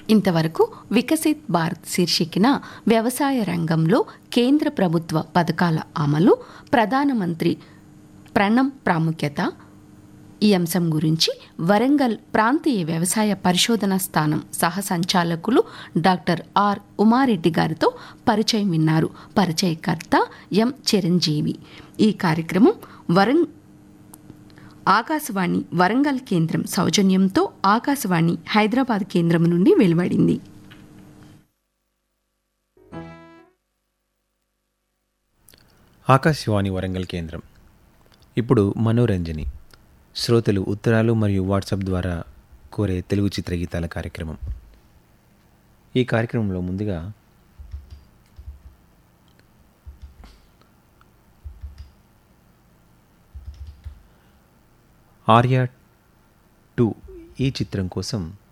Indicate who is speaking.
Speaker 1: ఇంతవరకు వికసిత్ భారత్ శీర్షికన వ్యవసాయ రంగంలో కేంద్ర ప్రభుత్వ పథకాల అమలు, ప్రధానమంత్రి ప్రణం ప్రాముఖ్యత ఈ అంశం గురించి వరంగల్ ప్రాంతీయ వ్యవసాయ పరిశోధన స్థానం సహ సంచాలకులు డాక్టర్ ఆర్ ఉమారెడ్డి గారితో పరిచయం విన్నారు. పరిచయకర్త ఎం చిరంజీవి. ఈ కార్యక్రమం ఆకాశవాణి వరంగల్ కేంద్రం సౌజన్యంతో ఆకాశవాణి హైదరాబాద్ కేంద్రం నుండి వెలువడింది.
Speaker 2: ఆకాశవాణి వరంగల్ కేంద్రం. ఇప్పుడు మనోరంజని, శ్రోతలు ఉత్తరాలు మరియు వాట్సాప్ ద్వారా కోరే తెలుగు చిత్రగీతాల కార్యక్రమం. ఈ కార్యక్రమంలో ముందుగా ఆర్య 2 ఈ చిత్రం కోసం